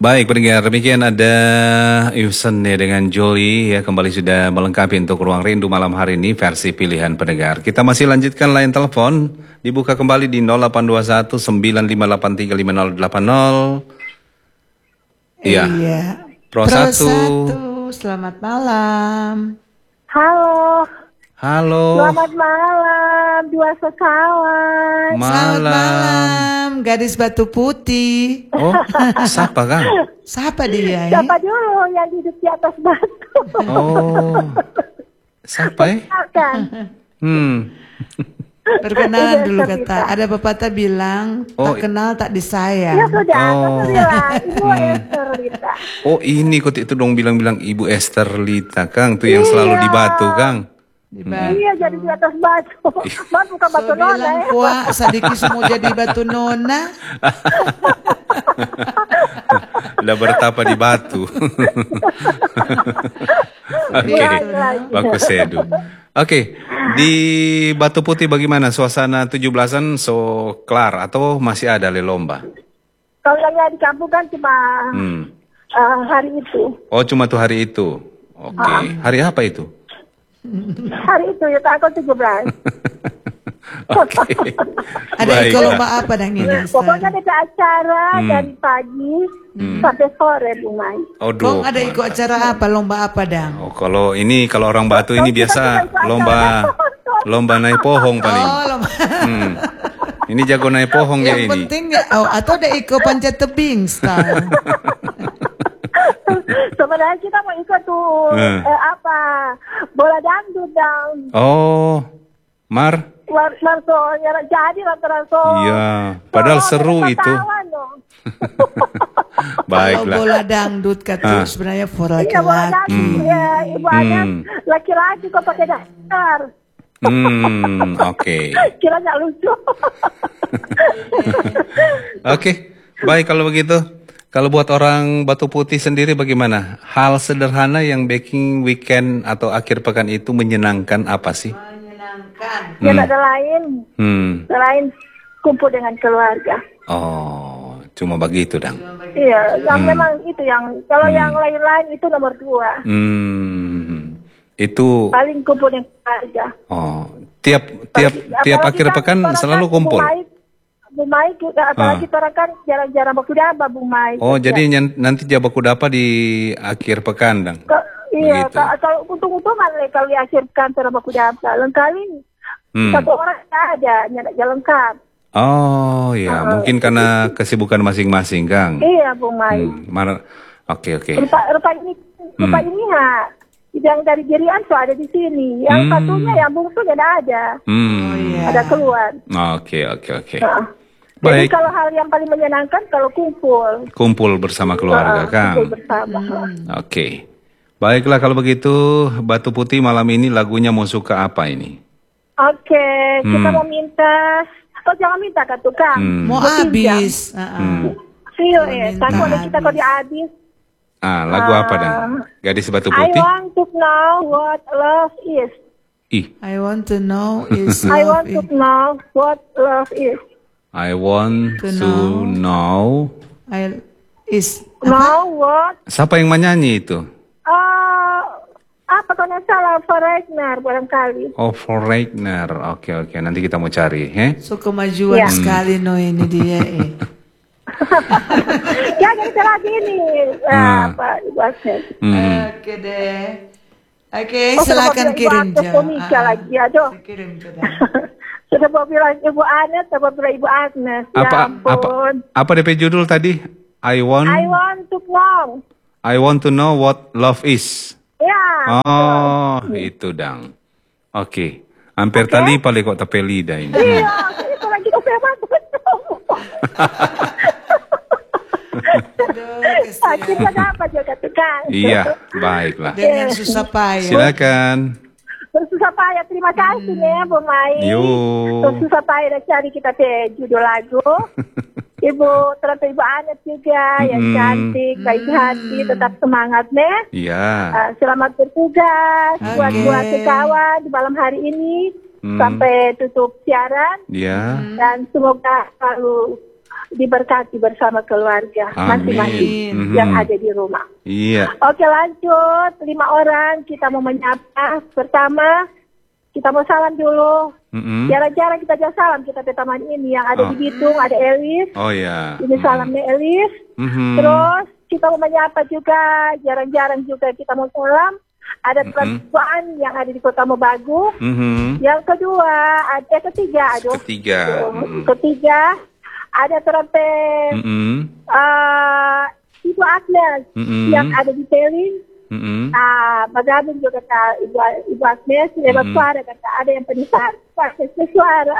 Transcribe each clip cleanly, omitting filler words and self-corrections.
Baik, pendengar, demikian ada Yusen ya dengan Jolie ya kembali sudah melengkapi untuk Ruang Rindu malam hari ini versi pilihan pendengar. Kita masih lanjutkan line telepon, dibuka kembali di 0821 958 35080. Iya. Iya. Pro Pro 1. 1, selamat malam. Halo. Halo. Selamat malam, dua sekawan. Selamat malam, gadis batu putih. Oh, siapa Kang? Siapa dia? Siapa dulu yang duduk di atas batu? Oh, siapa ya? Perkenalan dulu kata. Ada pepatah bilang, Oh, tak kenal tak disayang. Ya sudah, Oh. Ibu Esther Lita. Oh, ini kok itu dong bilang-bilang Ibu Esther Lita, Kang, tuh yang selalu di Batu, Kang. Iya, jadi di atas batu. Batu bukan batu nona bilang ya. kuah, sadiki semua jadi batu nona. Udah bertapa di batu. Oke, bagus Edu. Oke, di Batu Putih bagaimana suasana 17-an so kelar atau masih ada lomba? Kalau yang di kampung kan cuma hari itu. Oh, cuma tuh hari itu. Oke, hari apa itu? Hari itu ya tanggal 17. Oke. Ada ikut lomba apa dan ini? Pokoknya ada acara dari pagi sampai sore, Bu Mai. Kong ada ikut acara apa? Lomba apa dang? Oh, kalau orang Batu ini biasa lomba naik pohong paling. Oh, lomba. Ini jago naik pohong dia Yang ini. penting ya, atau ada ikut panjat tebing style. Sebenarnya kita mau ikut tuh bola dangdut dang. Oh, Mar. Jadi lantaran Iya, padahal seru itu. Baiklah. Kalau bola dangdut kata sebenarnya for laki-laki. Iya, ibu anak laki-laki kok pakai dasar. Oke. Kira nggak lucu. Oke, baik kalau begitu. Kalau buat orang Batu Putih sendiri bagaimana? Hal sederhana yang baking weekend atau akhir pekan itu menyenangkan apa sih? Menyenangkan. Ya ada lain. Selain kumpul dengan keluarga. Oh, cuma begitu dang. Iya, yang memang itu yang kalau yang lain-lain itu nomor 2. Itu paling kumpul dengan keluarga. Oh, tiap akhir pekan selalu kumpul. Bu Mai, apalagi orang kan jarang-jarang baku dapa, Bu Mai. Oh, jadi nanti baku dapa di akhir pekan, dang? Iya, kalau untung-untungan kalau di akhir pekan orang baku dapa. Lengkali satu orang nggak ada lengkap. Oh, ya, mungkin karena kesibukan masing-masing, Kang. Iya, Bu Mai. Oke. Rupa ini yang dari Jirian tuh ada di sini. Yang satunya yang bungsunya ada. Ada keluar. Oke. Jadi kalau hal yang paling menyenangkan kalau kumpul bersama keluarga, Kang. Kumpul bersama. Oke. Baiklah kalau begitu, Batu Putih malam ini lagunya mau suka apa ini? Oke, kita mau minta atau jangan minta kan tuh, Kang. Mau habis. Iya, takut ada kita kalau dia habis. Lagu apa dan? Gadis Batu Putih. I want to know what love is. I want to know is I want to know what love is. I want to know. Know what? Siapa yang menyanyi itu? Apa kalau salah Foreigner barangkali. Oh, Foreigner. Oke. Nanti kita mau cari, So kemajuan sekali ini dia. Jangan salah gini. Apa bahasnya? Oke deh. Oke, silakan kirim lagi, aduh. Kirim Sudah mau bilang Ibu Anet, sudah bilang Ibu Agnes. Apa DP judul tadi? I want to know. I want to know what love is. Ya. Oh, itu dang. Oke. Hampir tali paling kok tapeli dah ini. Iya, itu lagi Akhirnya dapat juga tukang. Iya, baiklah. Dengan susah payah. Silakan. Bersusah payah, terima kasih ya Bu Mai. Bersusah payah dah cari kita judul lagu. Ibu Ibu Anet juga yang cantik, baik hati, tetap semangat nih. Iya. Selamat bertugas buat sekawan di malam hari ini sampai tutup siaran. Iya. Dan semoga selalu diberkati bersama keluarga masing-masing yang ada di rumah. Iya. Oke, lanjut. 5 orang kita mau menyapa. Pertama, kita mau salam dulu. Jarang-jarang kita aja salam kita ke taman ini. Yang ada di Bitung, ada Elis. Oh ya. Ini salamnya Elis. Terus kita mau menyapa juga, jarang-jarang juga kita mau salam. Ada perempuan yang ada di Kota Mobagu. Yang kedua, ketiga, ada terapi Ibu Agnes yang ada di Peling. Bagabun juga kata Ibu Agnes lewat suara, kata ada yang penisar pakai suara.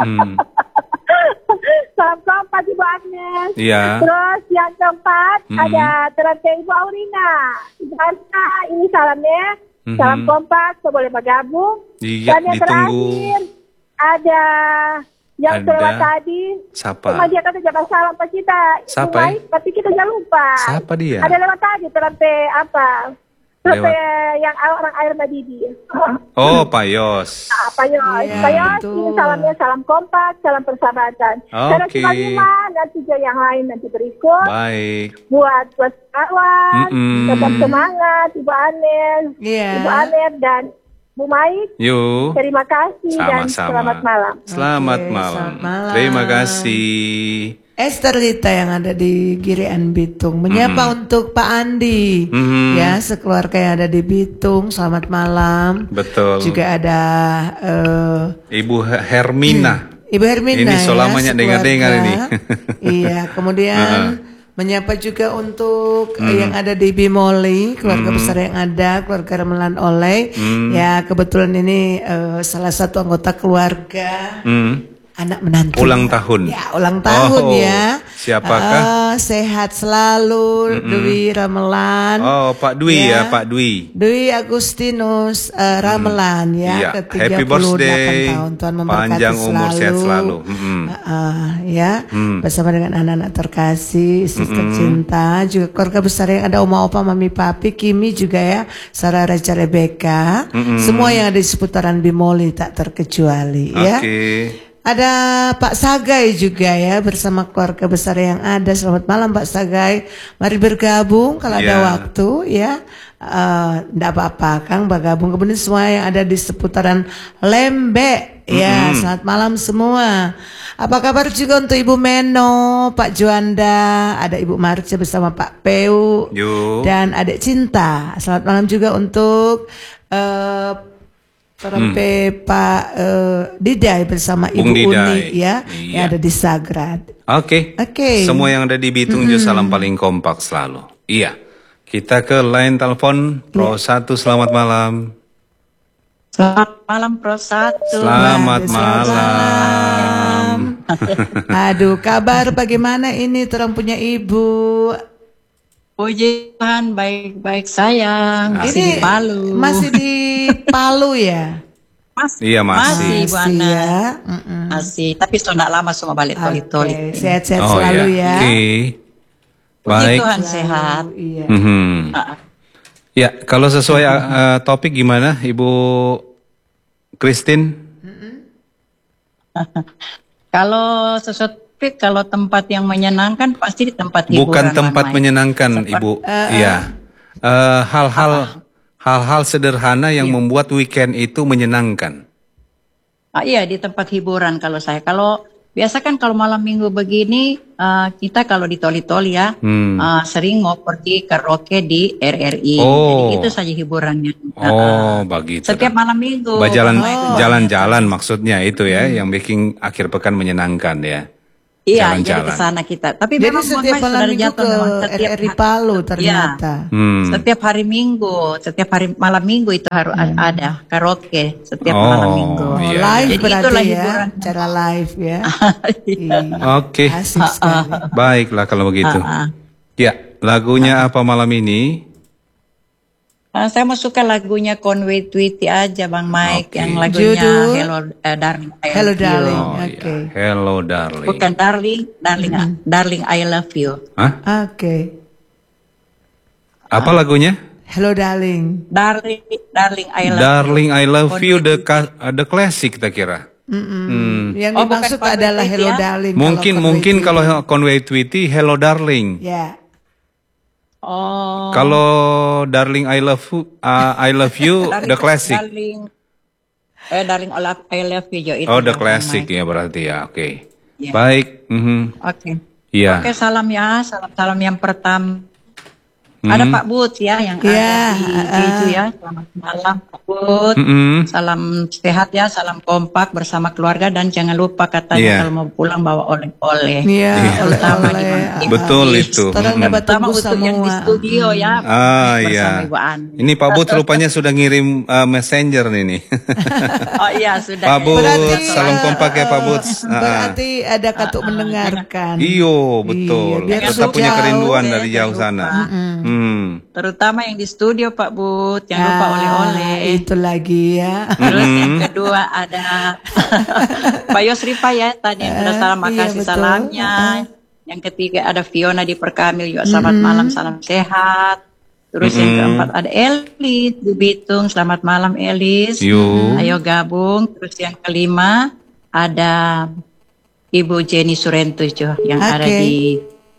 Salam keempat Ibu Agnes. Terus yang keempat ada terapi Ibu Aurina. Ibu Aurina ini salamnya salam kompak, boleh bergabung. Dan yang terakhir ada yang lewat tadi. Siapa? Cuma dia kata jangan salam pas kita. Siapa? Tapi kita jangan lupa. Siapa dia? Ada lewat tadi terapi apa? Terapi yang orang air Madidi. Oh, Pak Yos. Pak Yos. Pak Yos, ini salamnya salam kompak, salam persahabatan. Oke. Nanti yang lain nanti berikut. Baik. Buat kawan, tetap semangat, Ibu Anes, Ibu Anes dan Bu Maik. Yuk. Terima kasih dan selamat malam. Selamat malam. Terima kasih. Esther Lita yang ada di Girian Bitung menyapa untuk Pak Andi ya, sekeluarga yang ada di Bitung, selamat malam. Betul. Juga ada Ibu Hermina. Ibu Hermina ini selamanya dengar-dengar ini. Iya, kemudian menyapa juga untuk yang ada di Bimoli, keluarga besar yang ada, keluarga Ramelan Oleh. Ya, kebetulan ini salah satu anggota keluarga anak menantu. Ulang tahun. Ya, ulang tahun ya. Siapakah? Sehat selalu, Dwi Ramelan. Oh, Pak Dwi ya, Pak Dwi. Dwi Agustinus Ramelan ya, ke 38 Happy birthday. tahun. Tuhan memberkati panjang umur, sehat selalu. Ya, bersama dengan anak-anak terkasih, istri tercinta, juga keluarga besar yang ada oma opa, mami papi, Kimi juga ya, Sarah Raja Rebecca. Semua yang ada di seputaran Bimoli tak terkecuali ya. Ada Pak Sagai juga ya, bersama keluarga besar yang ada. Selamat malam Pak Sagai. Mari bergabung kalau ada waktu ya. Tidak apa-apa Kang, bergabung. Kemudian semua yang ada di seputaran Lembe ya. Selamat malam semua. Apa kabar juga untuk Ibu Meno, Pak Juanda, ada Ibu Marcia bersama Pak Peu dan Adik Cinta. Selamat malam juga untuk sampai Pak Didai bersama Ibu Uni ya, yang ada di Sagrad. Oke. Semua yang ada di Bitung juga salam paling kompak selalu. Iya. Kita ke line telepon Pro 1, selamat malam. Selamat malam Pro 1. Selamat malam. Aduh, kabar bagaimana ini terang punya Ibu? Puji Tuhan, baik-baik sayang. Masih di Palu. Masih di Palu ya? Iya masih. Bu Ana. Masih, tapi sudah lama semua balik toli-toli. Sehat-sehat selalu ya. Baik. Puji Tuhan sehat. Ya, kalau sesuai topik gimana Ibu Christine? Kalau sesuatu, kalau tempat yang menyenangkan pasti di tempat hiburan. Bukan tempat menyenangkan, Ibu. Iya. Hal-hal sederhana yang membuat weekend itu menyenangkan. Iya, di tempat hiburan kalau saya. Kalau biasa kan kalau malam minggu begini kita kalau di toli-toli ya sering mau pergi karaoke di RRI. Jadi itu saja hiburannya. Begitu. Setiap malam minggu. Jalan-jalan maksudnya itu ya, yang bikin akhir pekan menyenangkan ya. Iya, jadi ke sana kita. Tapi jadi setiap malam minggu ke RRI Palu ternyata. Setiap hari Minggu, setiap hari malam Minggu itu harus ada karaoke setiap malam Minggu. Live jadi berarti ya, hiburan. cara live ya. Oke. Baiklah kalau begitu. Ya, lagunya apa malam ini? Saya mau suka lagunya Conway Twitty aja Bang Mike, yang lagunya Hello Darling. Hello Darling. Hello Darling. Bukan Darling I Love You. Oke. Apa lagunya? Hello Darling. Darling I Love You. Darling I Love You, the classic kita kira. Yang dimaksud adalah Hello Darling. Mungkin kalau Conway Twitty Hello Darling. Ya. Oh. Kalau Darling I love you the classic. Darling I love you itu. Oh, the classic ya berarti ya. Oke. Ya. Baik. Oke. Iya. Oke, salam ya. Salam yang pertama. Ada Pak Bud ya yang ada di Jeju ya. Selamat malam Pak Bud. Salam sehat ya, salam kompak bersama keluarga dan jangan lupa katanya kalau mau pulang bawa oleh-oleh. Terutama di betul itu. Terutama untuk yang di studio ya. Bersama Ibu Ani. Ini Pak Bud rupanya sudah ngirim messenger nih. Oh iya sudah. Pak Bud, salam kompak ya Pak Bud. Berarti ada katuk mendengarkan. Iyo, betul. Kita punya kerinduan dari jauh sana. Terutama yang di studio Pak Bud, jangan lupa oleh-oleh. Itu lagi ya. Terus yang kedua ada Pak Yosri Pak ya tadi yang sudah salam makasih salamnya. Yang ketiga ada Fiona di Perkamil juga selamat malam salam sehat. Terus yang keempat ada Elis di Bitung selamat malam Elis. Ayo gabung. Terus yang kelima ada Ibu Jenny Surento yang ada di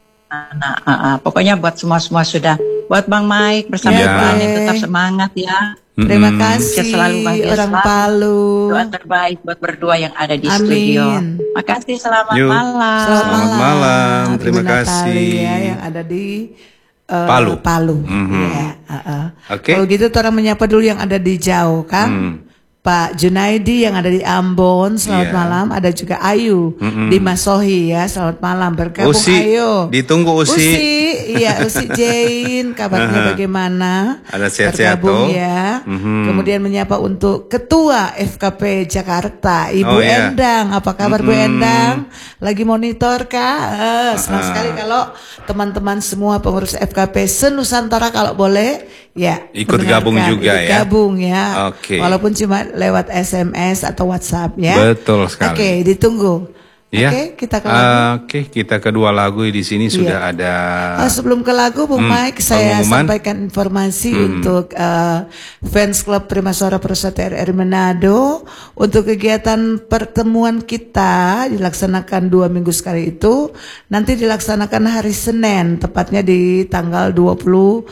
pokoknya buat semua sudah. Buat Bang Mike bersama Ibu Ani tetap semangat ya. Terima kasih selalu orang Palu. Doa terbaik buat berdua yang ada di studio. Makasih selamat malam. Selamat malam. Terima kasih ya, yang ada di Palu. Ya, Kalau gitu orang menyapa dulu yang ada di jauh kan. Pak Junaidi yang ada di Ambon, selamat malam. Ada juga Ayu di Masohi ya, selamat malam. Bergabung Ayu. Ditunggu Usi. Iya Usi Jane, kabarnya bagaimana? Ada sehat-sehat tuh. Ya. Kemudian menyapa untuk Ketua FKP Jakarta, Ibu Endang. Apa kabar Bu Endang? Lagi monitor kah? Senang sekali kalau teman-teman semua pengurus FKP se-Nusantara kalau boleh ya ikut gabung juga ya. Gabung ya. Walaupun cuma lewat SMS atau WhatsApp ya. Betul sekali. Oke, ditunggu. Ya. Kita ke lagu. Kita kedua lagu di sini sudah ada. Sebelum ke lagu, Bung Mike, saya sampaikan informasi untuk fans klub Primasora Persatuan RRI Manado untuk kegiatan pertemuan kita dilaksanakan 2 minggu sekali itu nanti dilaksanakan hari Senin, tepatnya di tanggal 25.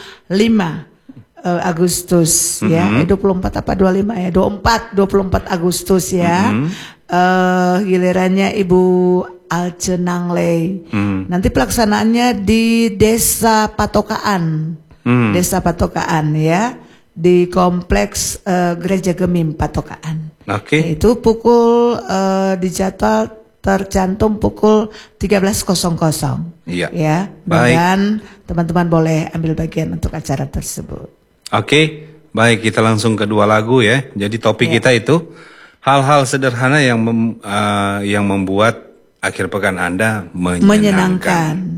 Agustus ya, 24 apa 25 ya, 24 Agustus ya. Gilirannya Ibu Alce Nanglei. Nanti pelaksanaannya di Desa Patokaan. Desa Patokaan ya, di kompleks Gereja Gemim Patokaan. Itu pukul di jadwal tercantum pukul 13.00. Ya. Dan teman-teman boleh ambil bagian untuk acara tersebut. Baik, kita langsung ke dua lagu ya. Jadi topik kita itu hal-hal sederhana yang membuat akhir pekan Anda menyenangkan.